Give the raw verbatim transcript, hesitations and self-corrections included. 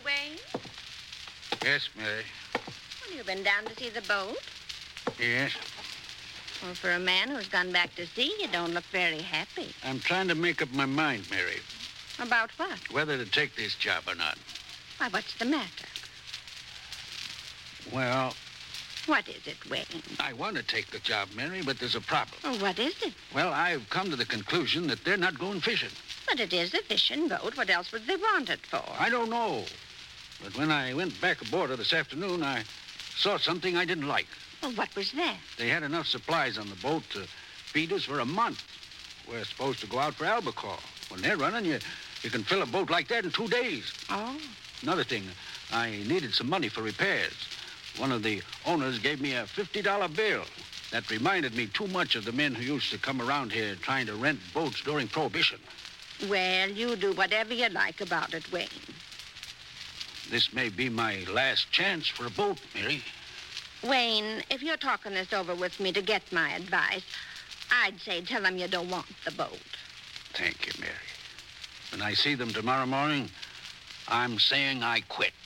Wayne? Yes, Mary. Well, you've been down to see the boat? Yes. Well, for a man who's gone back to sea, you don't look very happy. I'm trying to make up my mind, Mary. About what? Whether to take this job or not. Why, what's the matter? Well, What is it, Wayne? I want to take the job, Mary, but there's a problem. Oh, what is it? Well, I've come to the conclusion that they're not going fishing. But it is a fishing boat. What else would they want it for? I don't know. But when I went back aboard her this afternoon, I saw something I didn't like. Well, what was that? They had enough supplies on the boat to feed us for a month. We're supposed to go out for albacore. When they're running, you, you can fill a boat like that in two days. Oh. Another thing, I needed some money for repairs. One of the owners gave me a fifty dollar bill. That reminded me too much of the men who used to come around here trying to rent boats during Prohibition. Well, you do whatever you like about it, Wayne. This may be my last chance for a boat, Mary. Wayne, if you're talking this over with me to get my advice, I'd say tell them you don't want the boat. Thank you, Mary. When I see them tomorrow morning, I'm saying I quit.